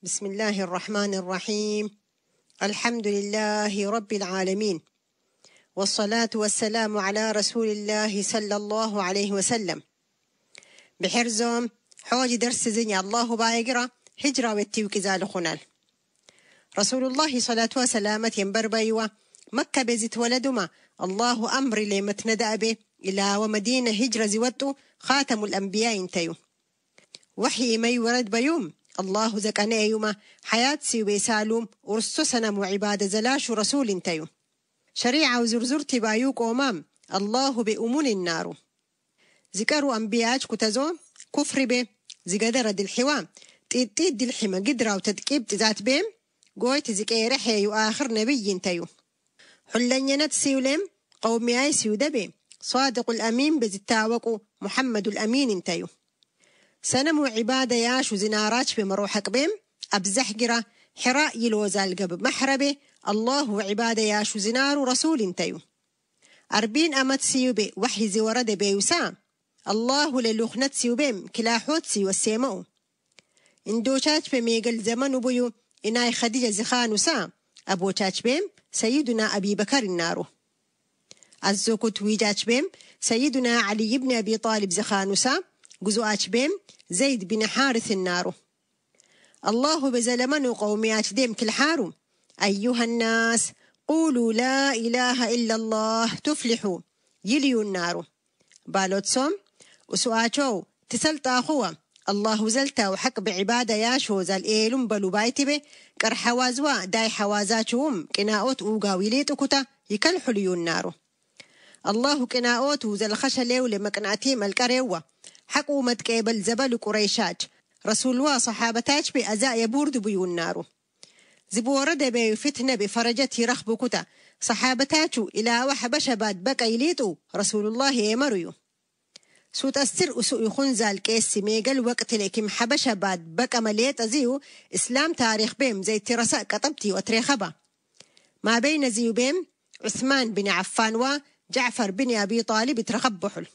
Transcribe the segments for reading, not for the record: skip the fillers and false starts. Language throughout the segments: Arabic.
بسم الله الرحمن الرحيم. الحمد لله رب العالمين، والصلاة والسلام على رسول الله صلى الله عليه وسلم. بحرزهم حوج درس زني الله بايقرا هجرة والتوكزال خنال رسول الله صلاة وسلامة ينبر بيوة مكة بزت ولدما الله أمر لمتندأ به إلى ومدينة هجرة زوته خاتم الأنبياء انتيو وحي مي ورد بيوم الله زكاني أيوما حياة سيوبي سالوم ورسوسنا معبادة زلاش رسول انتيو شريعة وزرزرتي بايوك أمام الله بأمون النار ذكروا أنبياج كتزو كفر به زقدر دي الحوام تيد دي الحما قدرة وتدكيب تزات بهم قويت زكي رحي آخر نبي انتيو حلن ينت سيولم قومي آي سيودبي صادق الأمين بزتاوكو محمد الأمين انتيو سنمو عبادة ياش وزناراج بمروحك بهم أبزحقرة حراء يلوزال قبب محربه الله وعبادة ياش وزنار رسول انتيو 40 أمت سيوبي وحي زي ورد بيوسام الله للوخنت سيوبيم كلاحوت سيو السيمو اندوشاج بميقل زمن بيو إناي خديجة زخان وسام أبو تاج بيم سيدنا أبي بكر النارو الزوكو تويجاج بيم سيدنا علي بن أبي طالب زخان وسام جزوات بيم زيد بن حارث النارو الله بزلمن قوميات ديم كل حارو أيها الناس قولوا لا إله إلا الله تفلحوا يليو النارو بالوتسوم وسؤاتو تسلت أخوة الله زلتا وحق بعبادة ياشو زال إيلم بلو بايتبه كر حوازوا داي حوازاتهم كناؤت وقاويليتو كتا يكلحو ليو النارو الله كناؤت وزال خشليو لمكناتيم الكريوة حقو متكيبل زبل قريشاج رسول الله صحابتاج بأزاء يبورد بيو النارو زبورد بي فتنة بفرجتي رخبو كتا صحابتاجو إلى وحبشبات بكا يليتو رسول الله يمريو سوت أستر أسوء خنزال كيسي ميقل وقت لكم حبشبات بكا مليت أزيو إسلام تاريخ بيم زي ترساء كتبتي وتريخبا ما بين زيو بيم عثمان بن عفان وجعفر بن أبي طالب ترخبحل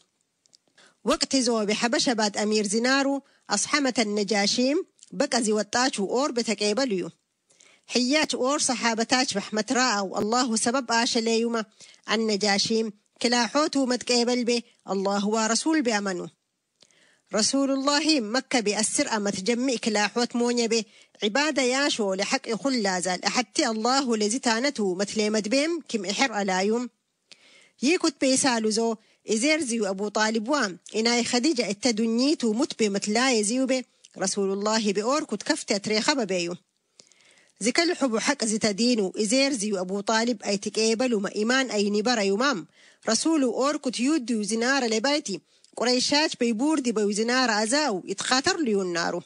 وقت زو بحبشبات أمير زنارو أصحمة النجاشيم بكا زي وطاچو أور بتكيبليو حيات أور صحابتاج بحمت راء الله سبب آشليوما النجاشيم كلا حوتو متكيبل به الله ورسول بأمنو رسول الله مكة بأسر أمت جمع كلا حوت مونيا به عبادة ياشو لحق خلا زال أحتي الله لزتانته متليمد بهم كم إحر ألايوم يكت بيسالو زو إزير زيو أبو طالب وام إناي خديجة التدنيتو متبه متلاي زيو به رسول الله بأور كت كفتة تريخب بيو ذكال حب حق زتدينو إزير زيو أبو طالب أي تكيبلو ما إيمان أي نبرا يمام رسولو أوركت يودو زنار لبايتي قريشاج بيبوردي بيو زنار أزاو يتخاطر ليو النارو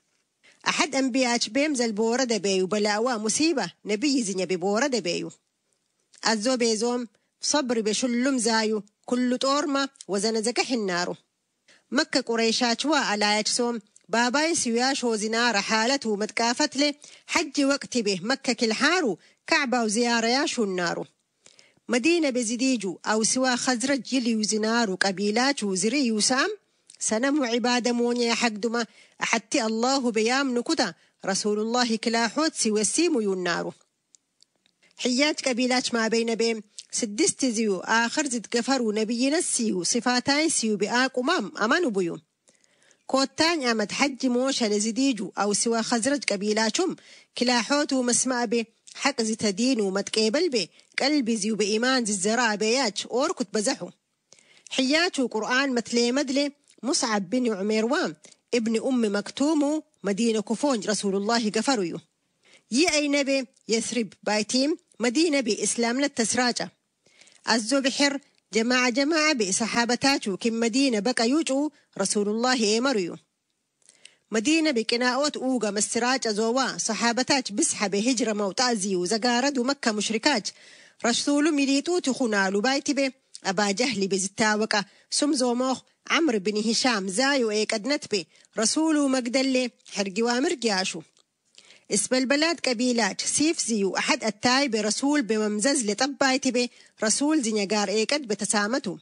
أحد أنبياج بيمزل بورد بيو بلاوا مصيبة نبي زنيا ببورد بيو أزو بيزوم صبر بشلم زايو كل طورما وزنزكح النارو مكة قريشاج وعلى يجسوم باباي سياش وزنار حالته متكافت له حج وقت به مكة كالحارو كعبة وزيارة ياشو النارو مدينة بزديجو أو سوا خزرج يلي وزنار وقبيلات وزري وسام سنم عبادة مونيا حقدما أحتي الله بيام نكتا رسول الله كلاحوت سوى السيم ينارو حيات قبيلات ما بين بهم سدست زيو آخر زد قفروا نبينا السيو صفاتاي سيو بآق أمانو بيو كوتان أمد حج موشة لزديجو أو سوا خزرج قبيلاتهم كلاحوتو مسمع به حق زي تدين ومتكيبل به قلبي زيو بإيمان زي الزراء بياج أوركت بزحو حياتو قرآن متلي مدلي مصعب بن عمير وام ابن أم مكتومو مدينة كفونج رسول الله قفرويو أي نبي يثرب بايتيم مدينة بإسلام للتسراجة أزو بحر جماعة بصحابتاتو كم مدينة بقى يوجو رسول الله يمريو مدينة بكناوت أوغا مستراج أزوا صحابتات بسحب هجرة موتازيو زقارد ومكة مشركات رسول مليتو تخونالو بايتي به أبا جهلي بزتاوكا سمزو موخ عمرو بن هشام زايو ايقدنت به رسولو مقدلي حرقوا مرقياشو اسم البلاد قبيلات سيف زيو أحد التاي برسول بممزز لطبايتي به رسول زنيقار ايقد بتسامتو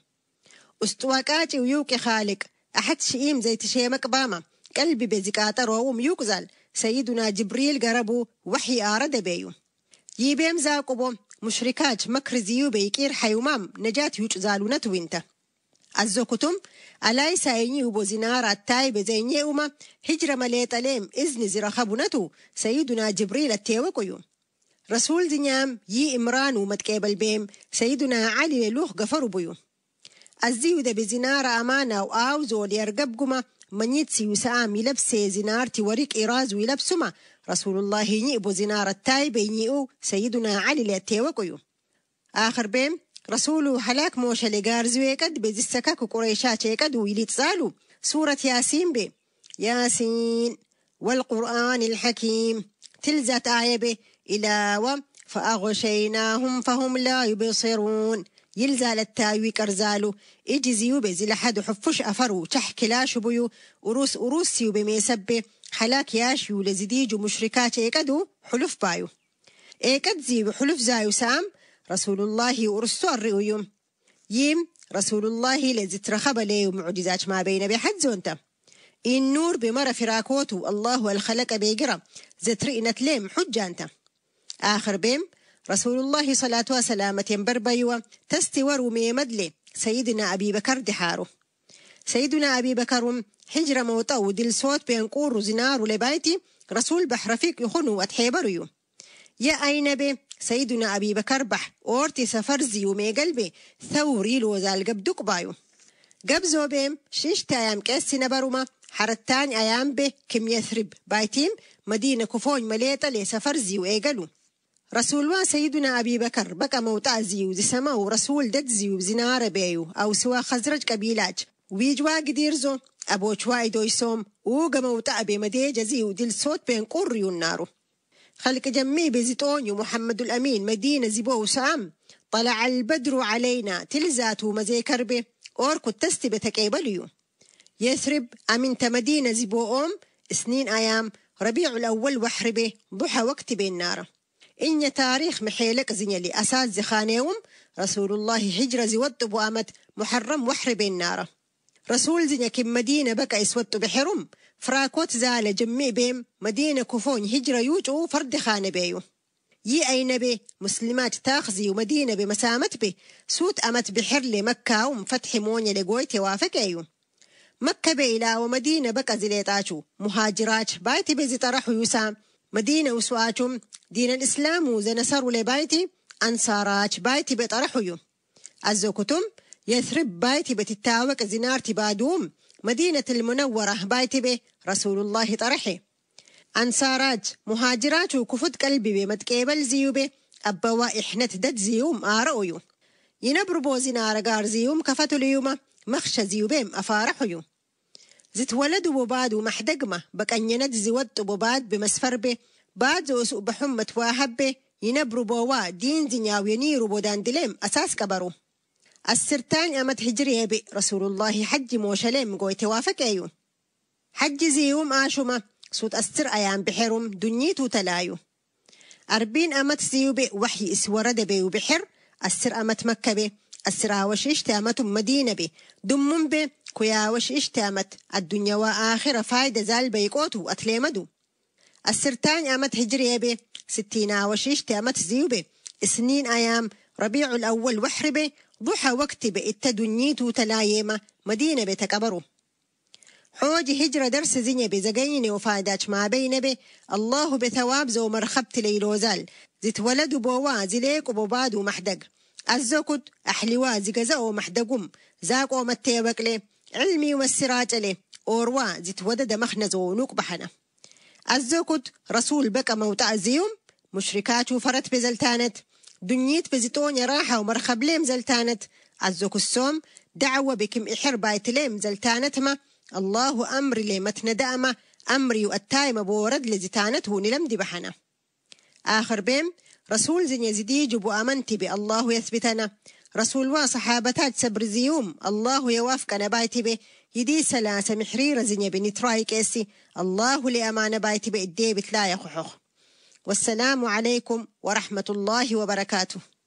استواقاتي ويوكي خالق أحد شئيم زي تشيمك باما قلبي بزكاة روم يوكزال سيدنا جبريل قربو وحي آرد بيو يبيم زاقبو مشركات مكر زيو بيكير حيومام نجات يجزالو نتوينتا الزوكتم ألاي سايني وبو زنار التاي بزيني وما هجر مليت أليم إذن زرخبونتو سيدنا جبريل التيوكيو رسول دنيام يي إمران ومتكيبل بيم سيدنا علي لوخ غفر بيو الزيو ده بزنار أمانة وآوزو ليرقبقما منيتسي وسام يلبسي زنارتي وريك إراز ويلبسما رسول الله ينيبو زنار التاي بينيئو سيدنا علي ليتيوكيو آخر بيم رسول حلاك موشا لغارزوي قد بزي السكاك قريشات قد ويليتزالو سورة ياسين بي ياسين والقرآن الحكيم تلزت آية بي إلى فأغشيناهم فهم لا يبصرون يلزال التاوي كرزالو إجزيو بزي لحد حفش أفرو تحكلاش بيو أروسيو بميسبي حلاك ياشيو لزديجو مشركات يكدو حلف بايو إيكد زيو حلف زايو سام رسول الله ورسو الرئيوم يم رسول الله لزت رخب ليه معجزات ما بين بحد زونتا النور بمر فراكوتو الله الخلق بيقرا زت رئنت ليم حجانتا آخر بيم رسول الله صلاة وسلامة ينبربيوة تستور وميمدلي سيدنا أبي بكر دحارو سيدنا أبي بكر حجر موطو دل صوت بينقور زنار لبايتي رسول بحرفيك يخنو أتحيبريو يا أين بي سيدنا أبي بكر بح أورتي سفرزي ومي قلبي ثوري لوزال قبدوك بايو قبزو بيم شيشتا أيام كاسي نبروما حرتان أيام بي كم يثرب بايتيم مدينة كفون مليتا لي سفرزي وإيقلو رسول سيدنا أبي بكر بقى موتازيو زي سماو رسول ددزيو زنار بيو أو سوا خزرج قبيلاج ويجوا قديرزو أبو شواي دويسوم وقا موتا أبي مديجة زيو دل صوت بين قريو النارو خلق جمي بزيتونيو محمد الأمين مدينة زيبو سام طلع البدر علينا تلزاتو مزي كربي أوركو تستي بتكيبليو يثرب أمنت مدينة زيبو سنين أيام ربيع الأول وحربي ضحى وقت بين نار إن تاريخ محيلك زينيلي أساس زخانيوم رسول الله هجرة زيوت بوامت محرم وحربي النار رسول زينيا كم مدينة بكا يسوت بحرم فراكوت زالة جمي بيم مدينة كفون هجرة يوجو فرد خان بيو يي أي نبي مسلمات تاخزي ومدينة بمسامت بي سوت أمت بحر لمكة ومفتح مونيا لقويتي وافق أيو مكة بيلا ومدينة بكا زليتاشو مهاجرات بايتي بزي طرحو يسام مدينة وسواتهم دين الإسلام وزنسروا لبايتي أنصارات بايتي بطرحو الزوكتم يثرب بايتي بتتاوك زنارتي بادوم مدينة المنورة بايتي به رسول الله طرحي أنصارات مهاجرات وكفت قلبي بمتكيبل زيو به أبوا إحنت دد زيوم آرأيو ينبربو زنار قار زيوم كفتو ليوم مخش زيو بهم أفارحيو زت ولدو ببادو محدقمة بكأن يند زيوت بباد بمسفر به بعد زوسو بحمة واحب به ينبربوا دين زنياو ينيرو بودان دليم أساس كبرو السرتان أمت هجريه بي رسول الله حج موشلم قوي توافق أيو حج زيوم آشوما صوت أستر أيام بحرم دنيتو تلايو 40 أمت زيو بي وحي اسورد بي وبحر السر أمت مكة بي السر هاوش اشتامت مدينة بي دمم بي كياوش اشتامت الدنيا وآخر فايدة زال بيقوتو أتليمدو السرتان أمت هجريه بي 60 هاوش اشتامت زيو بي سنين أيام ربيع الأول وحربي ضحى وقت بإت دنيتو تلايمة مدينة بتكبرو حوجي هجرة درس زيني بزقيني وفايدات ما بين بي الله بثواب زو مرخبت ليلوزال زيت ولد بوا زليك وبوبادو محدق الزوكت أحلوا زقزاو محدقم زاقو متيبك لي علمي والسراج لي أوروا زيت ودد مخنزو نوك بحنا الزوكت رسول بك موتع زيوم مشركاتو فرت بزلتانت دنيت بزيتوني راحة ومرخب ليم زلتانت عزوك السوم دعوة بكم إحر بايت ليم زلتانتما الله أمر لي متندأما أمري وأتايم بورد لزتانته نلمدي بحنا آخر بيم رسول زن يزيدي جبو أمنتي بالله يثبتنا رسول وصحابتات سبر زيوم الله يوافقنا بايتي به يدي سلاسة محريرة زن يبني تراي كيسي الله لأمان بايتي به الديبت لا يخحخ والسلام عليكم ورحمة الله وبركاته.